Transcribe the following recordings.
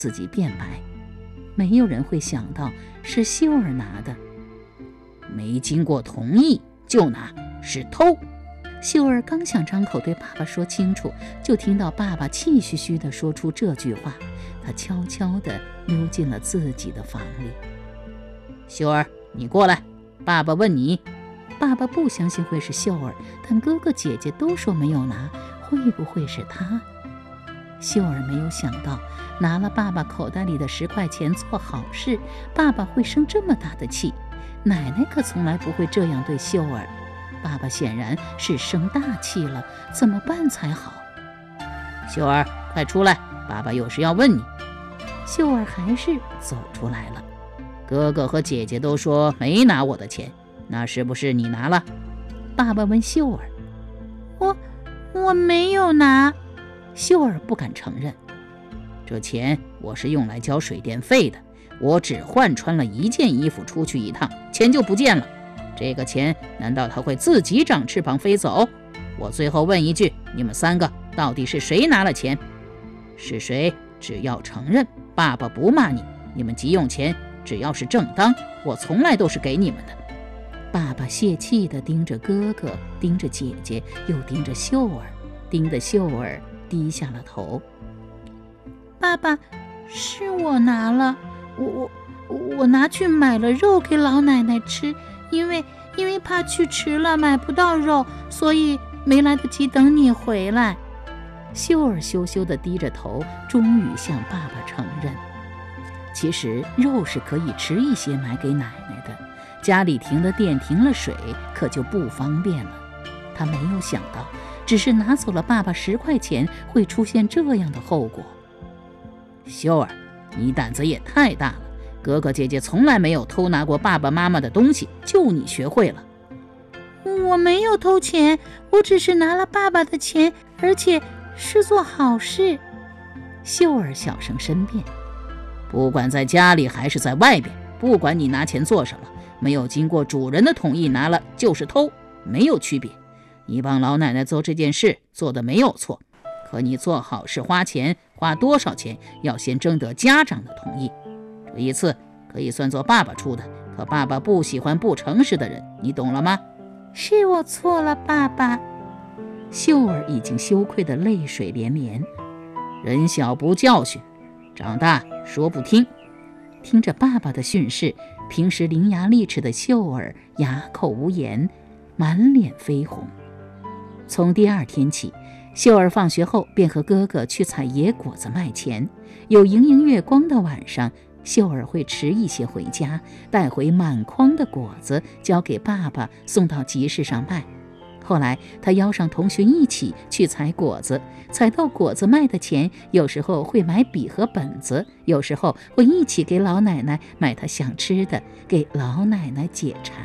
自己辩白。没有人会想到是秀儿拿的，没经过同意就拿，是偷。秀儿刚想张口对爸爸说清楚，就听到爸爸气吁吁地说出这句话。他悄悄地溜进了自己的房里。秀儿，你过来，爸爸问你。爸爸不相信会是秀儿，但哥哥姐姐都说没有拿，会不会是他？秀儿没有想到，拿了爸爸口袋里的10块钱做好事，爸爸会生这么大的气。奶奶可从来不会这样对秀儿。爸爸显然是生大气了，怎么办才好？秀儿，快出来，爸爸有事要问你。秀儿还是走出来了。哥哥和姐姐都说没拿我的钱，那是不是你拿了？爸爸问秀儿。我没有拿。秀儿不敢承认。这钱我是用来交水电费的，我只换穿了1件衣服出去一趟，钱就不见了。这个钱难道它会自己长翅膀飞走？我最后问一句，你们3个到底是谁拿了钱？是谁？只要承认，爸爸不骂你。你们急用钱，只要是正当，我从来都是给你们的。爸爸泄气地盯着哥哥，盯着姐姐，又盯着秀儿，盯得秀儿低下了头。爸爸，是我拿了，我拿去买了肉给老奶奶吃，因为怕去迟了买不到肉，所以没来得及等你回来。秀儿羞羞地低着头，终于向爸爸承认。其实肉是可以迟一些买给奶奶的，家里停了电停了水，可就不方便了。他没有想到，只是拿走了爸爸10块钱，会出现这样的后果。秀儿，你胆子也太大了，哥哥姐姐从来没有偷拿过爸爸妈妈的东西，就你学会了。我没有偷钱，我只是拿了爸爸的钱，而且是做好事。秀儿小声申辩。不管在家里还是在外边，不管你拿钱做什么，没有经过主人的同意拿了就是偷，没有区别。你帮老奶奶做这件事做得没有错，可你做好事花钱，花多少钱要先征得家长的同意。这一次可以算作爸爸出的，可爸爸不喜欢不诚实的人，你懂了吗？是我错了，爸爸。秀儿已经羞愧得泪水连连。人小不教训，长大说不听。听着爸爸的训示，平时伶牙俐齿的秀儿哑口无言，满脸绯红。从第2天起，秀儿放学后便和哥哥去采野果子卖钱。有盈盈月光的晚上，秀儿会迟一些回家，带回满筐的果子交给爸爸，送到集市上卖。后来他邀上同学一起去采果子，采到果子卖的钱，有时候会买笔和本子，有时候会一起给老奶奶买她想吃的，给老奶奶解馋。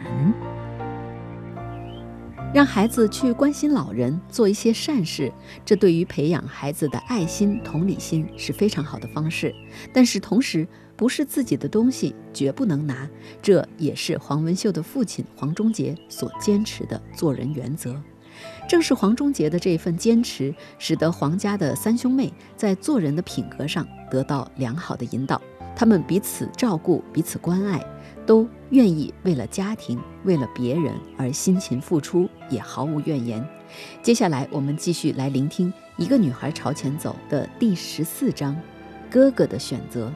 让孩子去关心老人，做一些善事，这对于培养孩子的爱心、同理心是非常好的方式。但是同时，不是自己的东西绝不能拿，这也是黄文秀的父亲黄忠杰所坚持的做人原则。正是黄忠杰的这份坚持，使得黄家的3兄妹在做人的品格上得到良好的引导。他们彼此照顾，彼此关爱，都愿意为了家庭，为了别人而辛勤付出，也毫无怨言。接下来我们继续来聆听《一个女孩朝前走》的第14章，哥哥的选择。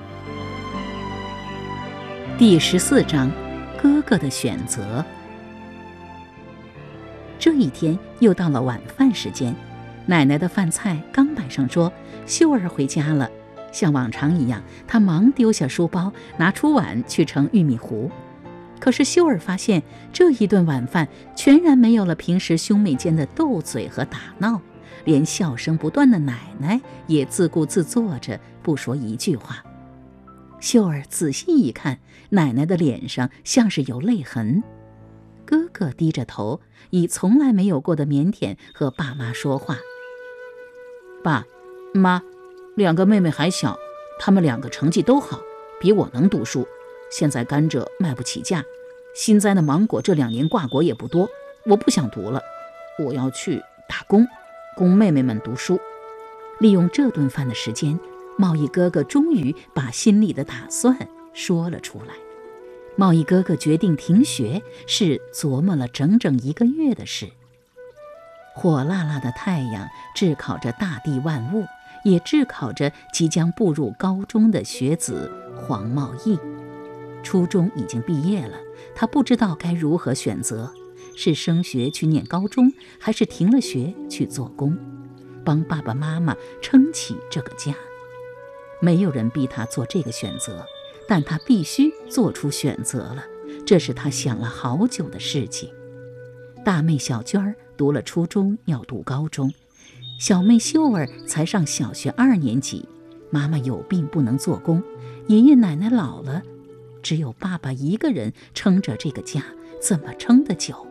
第14章，哥哥的选择。这一天又到了晚饭时间，奶奶的饭菜刚摆上桌，秀儿回家了。像往常一样，她忙丢下书包，拿出碗去盛玉米糊。可是秀儿发现，这一顿晚饭全然没有了平时兄妹间的斗嘴和打闹，连笑声不断的奶奶也自顾自坐着，不说一句话。秀儿仔细一看，奶奶的脸上像是有泪痕。哥哥低着头，以从来没有过的腼腆和爸妈说话。爸妈，2个妹妹还小，她们2个成绩都好，比我能读书。现在甘蔗卖不起价，新栽的芒果这2年挂果也不多，我不想读了，我要去打工，供妹妹们读书。利用这顿饭的时间， 茂义哥哥终于把心里的打算说了出来。茂义哥哥决定停学，是琢磨了整整1个月的事。火辣辣的太阳炙烤着大地万物，也炙烤着即将步入高中的学子黄茂义。初中已经毕业了，他不知道该如何选择，是升学去念高中，还是停了学去做工，帮爸爸妈妈撑起这个家。没有人逼他做这个选择，但他必须做出选择了，这是他想了好久的事情。大妹小娟儿读了初中，要读高中；小妹秀儿才上小学2年级，妈妈有病不能做工，爷爷奶奶老了，只有爸爸一个人撑着这个家，怎么撑得久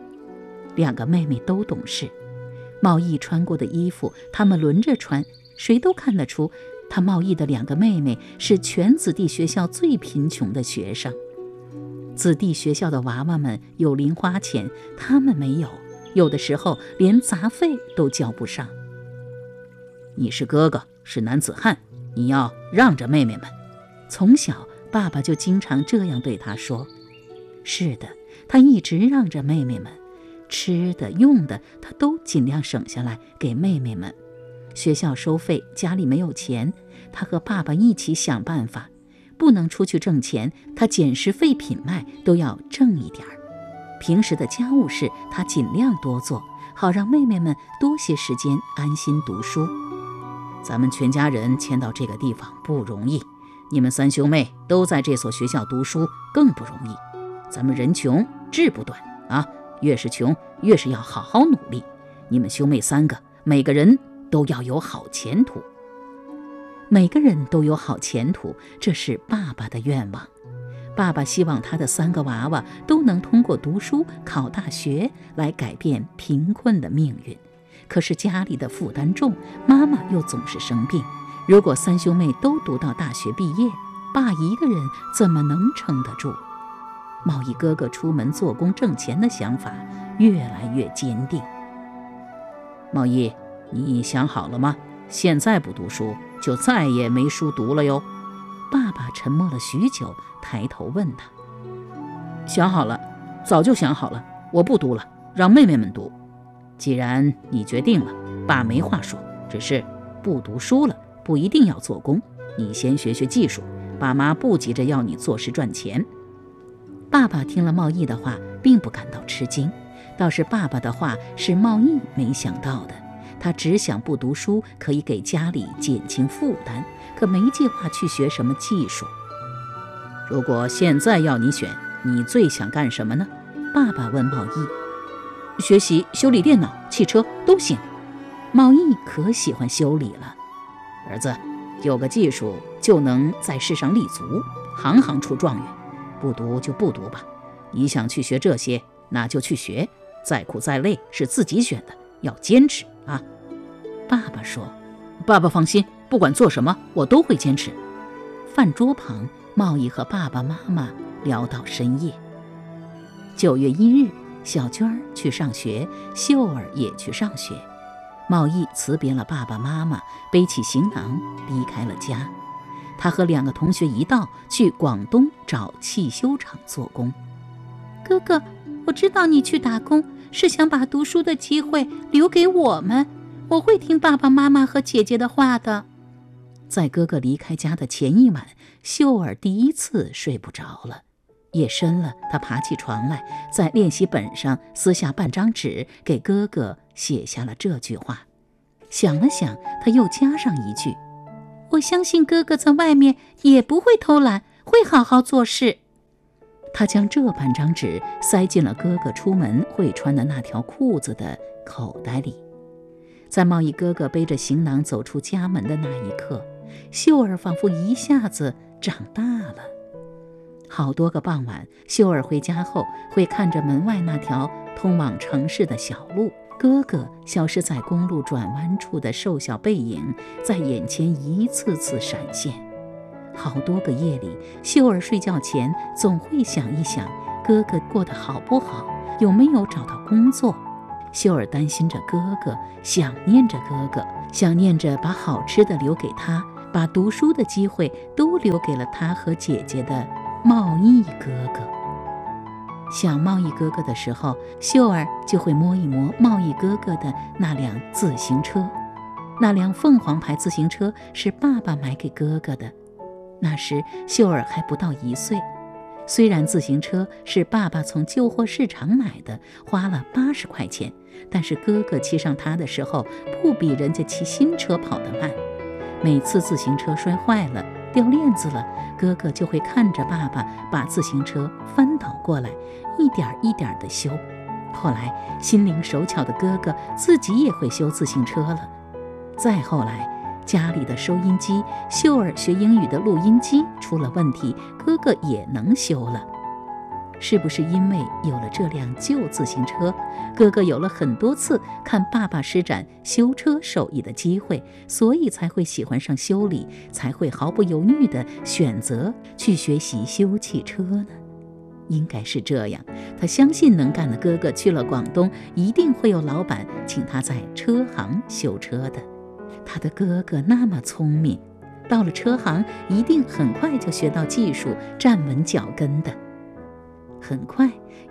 ？2个妹妹都懂事，茂义穿过的衣服他们轮着穿，谁都看得出他茂义的2个妹妹是全子弟学校最贫穷的学生。子弟学校的娃娃们有零花钱，他们没有，有的时候连杂费都交不上。你是哥哥，是男子汉，你要让着妹妹们。从小爸爸就经常这样对他说。是的，他一直让着妹妹们，吃的用的他都尽量省下来给妹妹们。学校收费，家里没有钱，他和爸爸一起想办法。不能出去挣钱，他捡拾废品卖都要挣一点儿。平时的家务事他尽量多做，好让妹妹们多些时间安心读书。咱们全家人迁到这个地方不容易，你们3兄妹都在这所学校读书更不容易。咱们人穷志不短啊，越是穷越是要好好努力。你们兄妹3个，每个人都要有好前途。每个人都有好前途，这是爸爸的愿望。爸爸希望他的3个娃娃都能通过读书考大学来改变贫困的命运。可是家里的负担重，妈妈又总是生病。如果3兄妹都读到大学毕业，爸一个人怎么能撑得住？茂义哥哥出门做工挣钱的想法越来越坚定。茂义，你想好了吗？现在不读书，就再也没书读了哟。爸爸沉默了许久，抬头问他。想好了，早就想好了，我不读了，让妹妹们读。既然你决定了，爸没话说，只是不读书了，不一定要做工，你先学学技术，爸妈不急着要你做事赚钱。爸爸听了茂义的话，并不感到吃惊，倒是爸爸的话是茂义没想到的。他只想不读书可以给家里减轻负担，可没计划去学什么技术。如果现在要你选，你最想干什么呢？爸爸问茂义。学习修理电脑、汽车都行。茂义可喜欢修理了。儿子，有个技术就能在世上立足，行行出状元。不读就不读吧，你想去学这些，那就去学，再苦再累是自己选的，要坚持啊。爸爸说。爸爸放心，不管做什么我都会坚持。饭桌旁，茂义和爸爸妈妈聊到深夜。9月1日，小娟儿去上学，秀儿也去上学。茂义辞别了爸爸妈妈，背起行囊离开了家。他和2个同学一道去广东找汽修厂做工。哥哥，我知道你去打工是想把读书的机会留给我们，我会听爸爸妈妈和姐姐的话的。在哥哥离开家的前一晚，秀儿第一次睡不着了。夜深了，她爬起床来，在练习本上撕下半张纸，给哥哥写下了这句话。想了想，她又加上一句：我相信哥哥在外面也不会偷懒，会好好做事。她将这半张纸塞进了哥哥出门会穿的那条裤子的口袋里。在茂义哥哥背着行囊走出家门的那一刻，秀儿仿佛一下子长大了。好多个傍晚，秀儿回家后会看着门外那条通往城市的小路，哥哥消失在公路转弯处的瘦小背影在眼前一次次闪现。好多个夜里，秀儿睡觉前总会想一想哥哥过得好不好，有没有找到工作。秀儿担心着哥哥，想念着哥哥，想念着把好吃的留给他， 把读书的机会都留给了他和姐姐的茂毅哥哥。想茂毅哥哥的时候，秀儿就会摸一摸茂毅哥哥的那辆自行车。那辆凤凰牌自行车是爸爸买给哥哥的，那时秀儿还不到1岁。虽然自行车是爸爸从旧货市场买的，花了80块钱，但是哥哥骑上它的时候，不比人家骑新车跑得慢。每次自行车摔坏了，掉链子了，哥哥就会看着爸爸把自行车翻倒过来，一点一点地修。后来心灵手巧的哥哥自己也会修自行车了。再后来，家里的收音机、秀儿学英语的录音机出了问题，哥哥也能修了。是不是因为有了这辆旧自行车，哥哥有了很多次看爸爸施展修车手艺的机会，所以才会喜欢上修理，才会毫不犹豫地选择去学习修汽车呢？应该是这样，他相信能干的哥哥去了广东，一定会有老板请他在车行修车的。他的哥哥那么聪明，到了车行一定很快就学到技术，站稳脚跟的。很快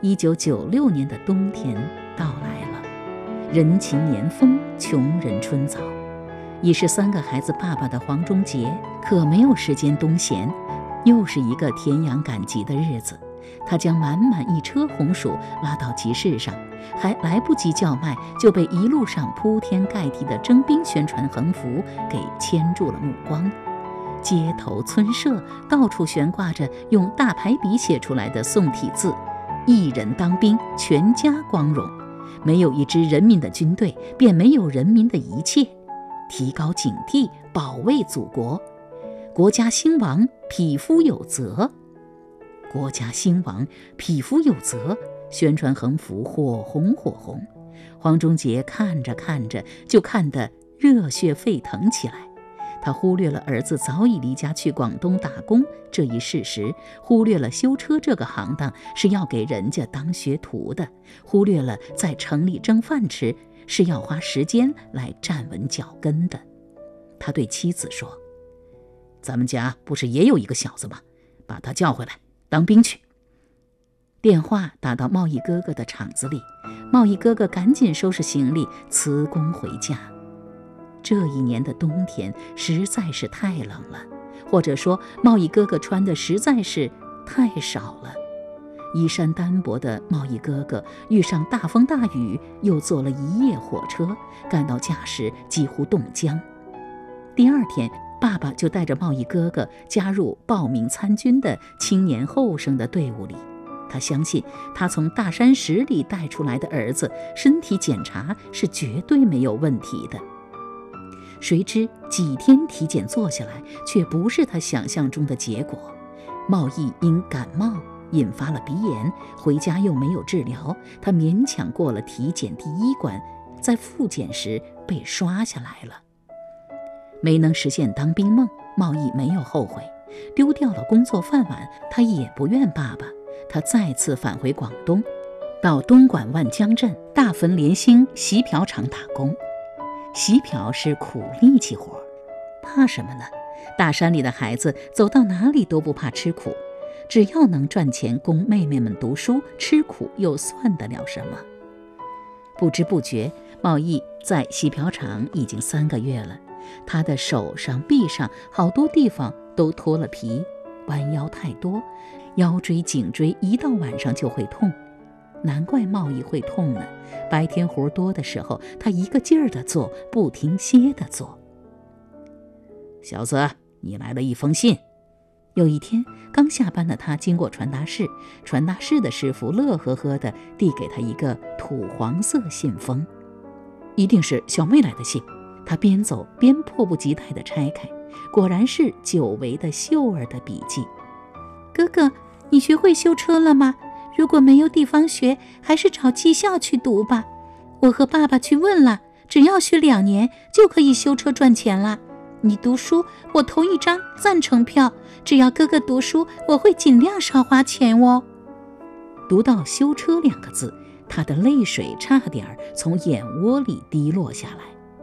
，1996年的冬天到来了，人勤年丰，穷人春早。已是3个孩子爸爸的黄忠杰可没有时间冬闲，又是一个田养赶集的日子。他将满满一车红薯拉到集市上，还来不及叫卖，就被一路上铺天盖地的征兵宣传横幅给牵住了目光。街头村社到处悬挂着用大牌笔写出来的宋体字：一人当兵，全家光荣。没有一支人民的军队，便没有人民的一切。提高警惕，保卫祖国。国家兴亡，匹夫有责。国家兴亡，匹夫有责。宣传横幅火红火红，黄忠杰看着看着就看得热血沸腾起来。他忽略了儿子早已离家去广东打工这一事实，忽略了修车这个行当是要给人家当学徒的，忽略了在城里挣饭吃是要花时间来站稳脚跟的。他对妻子说：“咱们家不是也有一个小子吗？把他叫回来当兵去。”电话打到茂毅哥哥的厂子里，茂毅哥哥赶紧收拾行李辞工回家。这一年的冬天实在是太冷了，或者说茂毅哥哥穿的实在是太少了。衣衫单薄的茂毅哥哥遇上大风大雨，又坐了1夜火车，赶到家时几乎冻僵。第2天，爸爸就带着茂毅哥哥加入报名参军的青年后生的队伍里。他相信他从大山石里带出来的儿子身体检查是绝对没有问题的。谁知几天体检做下来，却不是他想象中的结果。茂毅因感冒引发了鼻炎，回家又没有治疗，他勉强过了体检第1关，在复检时被刷下来了。没能实现当兵梦，茂毅没有后悔，丢掉了工作饭碗，他也不怨爸爸。他再次返回广东，到东莞万江镇大汾联兴席瓢厂打工。席瓢是苦力气活，怕什么呢？大山里的孩子走到哪里都不怕吃苦，只要能赚钱供妹妹们读书，吃苦又算得了什么？不知不觉，茂毅在席瓢厂已经3个月了。他的手上、臂上好多地方都脱了皮，弯腰太多，腰椎、颈椎一到晚上就会痛。难怪茂毅会痛呢，白天活多的时候，他一个劲儿地做，不停歇地做。小子，你来了一封信。有一天，刚下班的他经过传达室，传达室的师傅乐呵呵地递给他一个土黄色信封，一定是小妹来的信。他边走边迫不及待地拆开，果然是久违的秀儿的笔记。哥哥，你学会修车了吗？如果没有地方学，还是找技校去读吧。我和爸爸去问了，只要学2年就可以修车赚钱了。你读书，我投1张赞成票。只要哥哥读书，我会尽量少花钱哦。读到修车2个字，他的泪水差点从眼窝里滴落下来。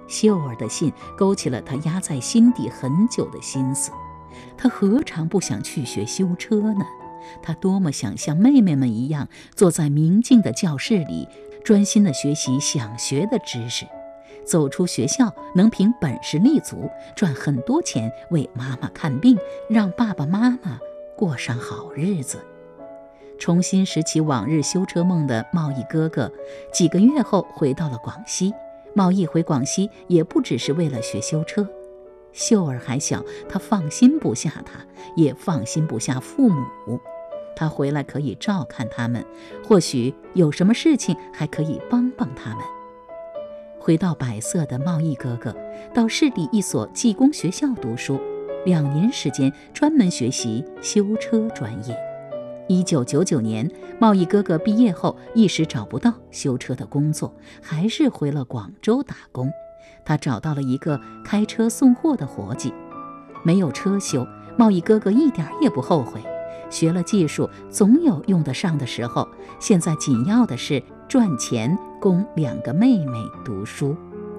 秀儿的信勾起了他压在心底很久的心思。他何尝不想去学修车呢？他多么想像妹妹们一样，坐在明净的教室里，专心地学习想学的知识。走出学校，能凭本事立足，赚很多钱，为妈妈看病，让爸爸妈妈过上好日子。重新拾起往日修车梦的贸易哥哥，几个月后回到了广西。贸易回广西也不只是为了学修车。秀儿还小，他放心不下他，也放心不下父母。他回来可以照看他们，或许有什么事情还可以帮帮他们。回到百色的贸易哥哥，到市里一所技工学校读书，2年时间专门学习修车专业。1999年，贸易哥哥毕业后一时找不到修车的工作，还是回了广州打工。他找到了一个开车送货的活计，没有车修，贸易哥哥一点也不后悔。学了技术，总有用得上的时候。现在紧要的是赚钱，供2个妹妹读书。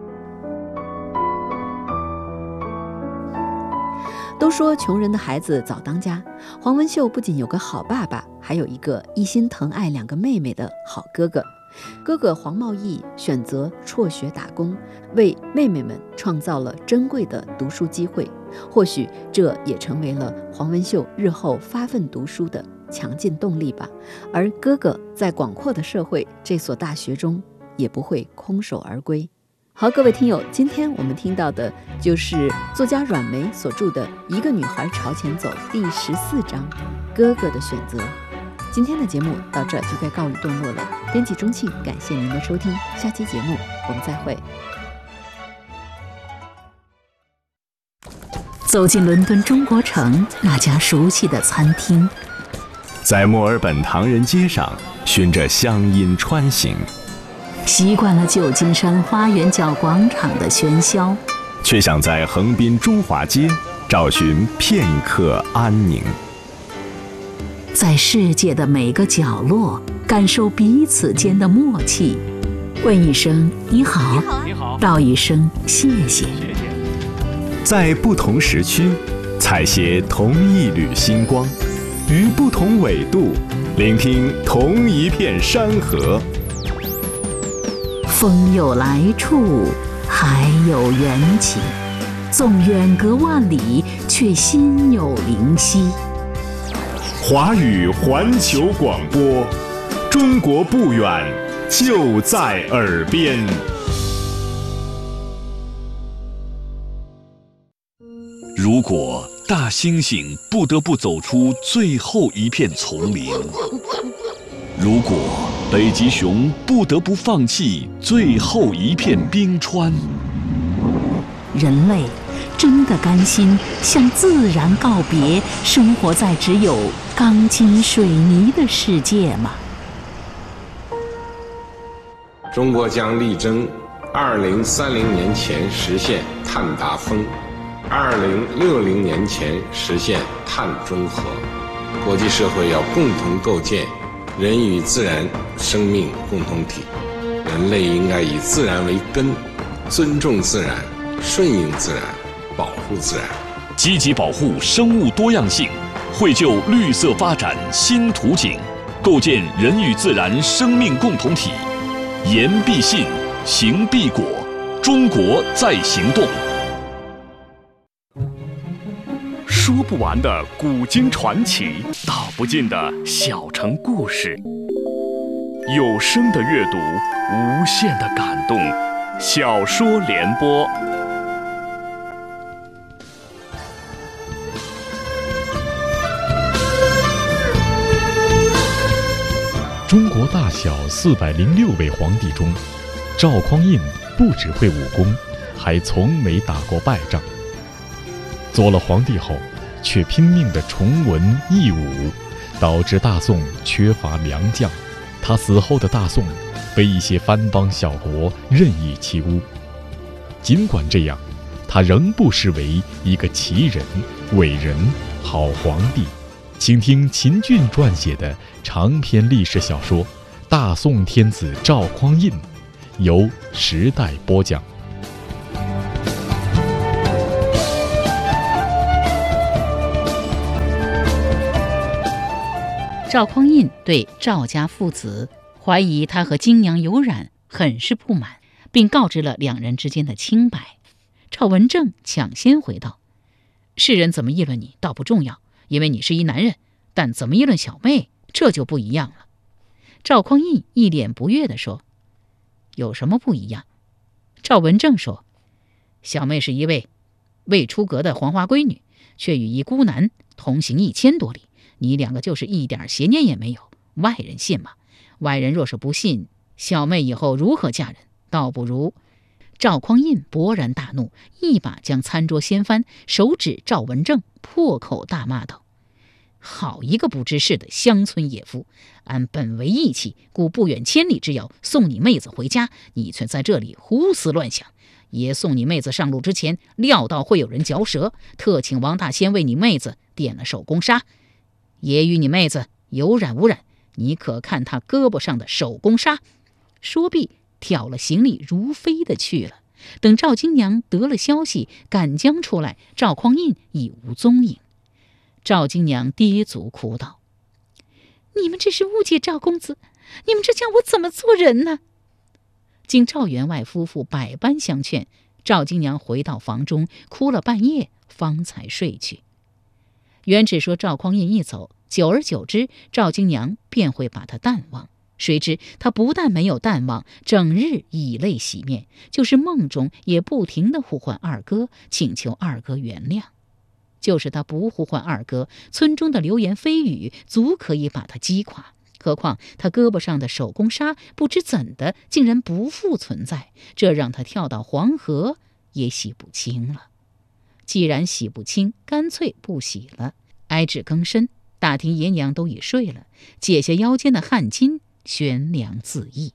都说穷人的孩子早当家，黄文秀不仅有个好爸爸，还有一个一心疼爱2个妹妹的好哥哥。哥哥黄茂义选择辍学打工，为妹妹们创造了珍贵的读书机会，或许这也成为了黄文秀日后发奋读书的强劲动力吧。而哥哥在广阔的社会这所大学中也不会空手而归。好，各位听友，今天我们听到的就是作家阮梅所著的《一个女孩朝前走》第14章哥哥的选择。今天的节目到这就该告一段落了，编辑钟庆，感谢您的收听，下期节目我们再会。 走进伦敦中国城那家熟悉的餐厅， 在墨尔本唐人街上循着乡音穿行， 习惯了旧金山花园角广场的喧嚣， 却想在横滨中华街找寻片刻安宁。 在世界的每个角落感受彼此间的默契，问一声你好，道一声谢谢。 在不同时区采撷同一缕星光，于不同纬度聆听同一片山河。 风有来处，海有缘起，纵远隔万里，却心有灵犀。 华语环球广播，中国不远，就在耳边。 如果大猩猩不得不走出最后一片丛林，如果北极熊不得不放弃最后一片冰川， 人类真的甘心向自然告别，生活在只有钢筋水泥的世界吗？ 中国将力争2030年前实现碳达峰，2060年前实现碳中和。国际社会要共同构建人与自然生命共同体，人类应该以自然为根，尊重自然，顺应自然，保护自然， 积极保护生物多样性，绘就绿色发展新图景，构建人与自然生命共同体。言必信，行必果，中国在行动。说不完的古今传奇，道不尽的小城故事，有声的阅读，无限的感动。小说联播。 中国大小406位皇帝中，赵匡胤不只会武功，还从没打过败仗。做了皇帝后，却拼命地崇文抑武，导致大宋缺乏良将。他死后的大宋被一些藩邦小国任意欺污。尽管这样，他仍不失为一个奇人、伟人、好皇帝。请听秦俊撰写的长篇历史小说《大宋天子赵匡胤》，由时代播讲。 赵匡胤对赵家父子怀疑他和金娘有染很是不满，并告知了两人之间的清白。赵文正抢先回道：世人怎么议论你倒不重要，因为你是一男人，但怎么议论小妹这就不一样了。赵匡胤一脸不悦地说：有什么不一样？赵文正说：小妹是一位未出阁的黄花闺女，却与一孤男同行1000多里，你两个就是一点邪念也没有，外人信吗？外人若是不信，小妹以后如何嫁人？倒不如……赵匡胤勃然大怒，一把将餐桌掀翻，手指赵文正，破口大骂道：好一个不知事的乡村野夫！按本为义气，故不远千里之遥送你妹子回家，你却在这里胡思乱想。爷送你妹子上路之前，料到会有人嚼舌，特请王大仙为你妹子点了手工纱。爷与你妹子有染无染，你可看他胳膊上的手工纱。说毕，挑了行李如飞的去了。等赵金娘得了消息，赶将出来，赵匡胤已无踪影。赵金娘跌足哭道：你们这是误解赵公子，你们这叫我怎么做人呢？经赵员外夫妇百般相劝，赵金娘回到房中，哭了半夜，方才睡去。原只说赵匡胤一走，久而久之，赵金娘便会把他淡忘。谁知他不但没有淡忘，整日以泪洗面，就是梦中也不停地呼唤二哥，请求二哥原谅。就是他不呼唤二哥，村中的流言蜚语足可以把他击垮。何况他胳膊上的手工纱不知怎的竟然不复存在，这让他跳到黄河也洗不清了。既然洗不清，干脆不洗了。挨至更深，大厅爷娘都已睡了，解下腰间的汗巾，悬梁自缢。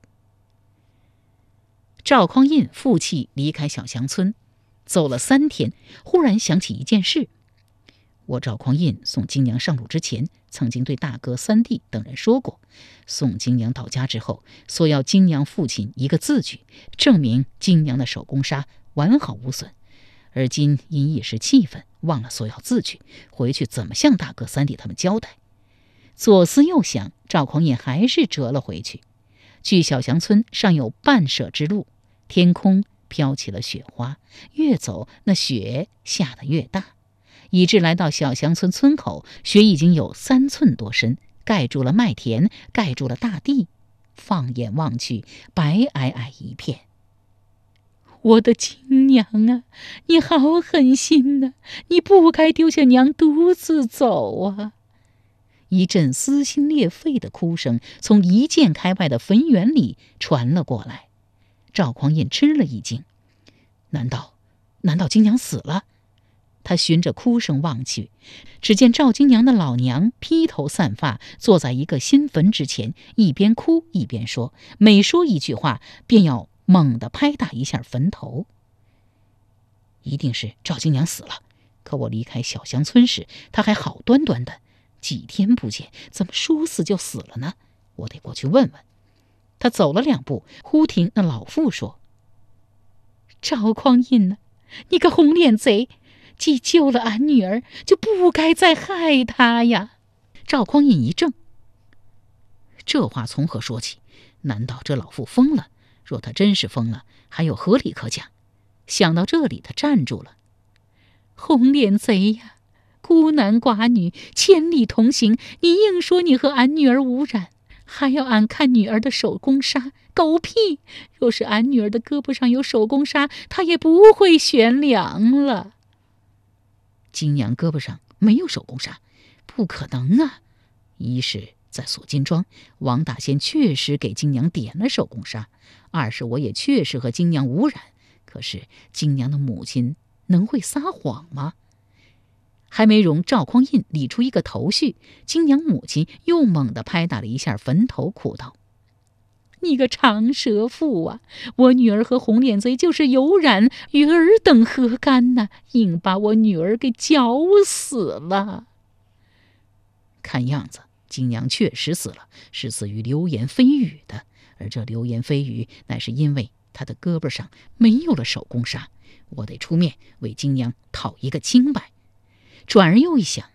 赵匡胤负气离开小乡村，走了3天，忽然想起一件事。我赵匡胤送金娘上路之前，曾经对大哥、三弟等人说过，送金娘到家之后，索要金娘父亲一个字据，证明金娘的手工纱完好无损。而今因一时气愤，忘了索要字据，回去怎么向大哥、三弟他们交代？左思右想，赵匡胤还是折了回去。距小祥村尚有半舍之路，天空飘起了雪花，越走那雪下得越大，以致来到小祥村村口，雪已经有3寸多深，盖住了麦田，盖住了大地。放眼望去，白皑皑一片。我的亲娘啊，你好狠心啊，你不该丢下娘独自走啊！一阵撕心裂肺的哭声从一箭开外的坟园里传了过来。赵匡胤吃了一惊，难道金娘死了？他循着哭声望去，只见赵金娘的老娘披头散发，坐在一个新坟之前，一边哭一边说，每说一句话便要猛地拍打一下坟头。一定是赵金娘死了，可我离开小祥村时，她还好端端的，几天不见，怎么说死就死了呢？我得过去问问。他走了2步，忽听那老妇说：赵匡胤啊，你个红脸贼，既救了俺女儿，就不该再害她呀！赵匡胤一怔，这话从何说起？难道这老妇疯了？若她真是疯了，还有何理可讲？想到这里，他站住了。红脸贼呀，孤男寡女千里同行，你硬说你和俺女儿无染，还要俺看女儿的手工纱，狗屁！若是俺女儿的胳膊上有手工纱，她也不会悬梁了。金娘胳膊上没有手工纱，不可能啊！一是在锁金庄，王大仙确实给金娘点了手工纱；二是我也确实和金娘无染。可是金娘的母亲能会撒谎吗？还没容赵匡胤理出一个头绪，金娘母亲又猛地拍打了一下坟头，哭道：你个长舌妇啊，我女儿和红脸贼就是有染，与尔等何干呢？硬把我女儿给绞死了。看样子金娘确实死了，是死于流言蜚语的，而这流言蜚语乃是因为她的胳膊上没有了手工纱，我得出面为金娘讨一个清白。转而又一想，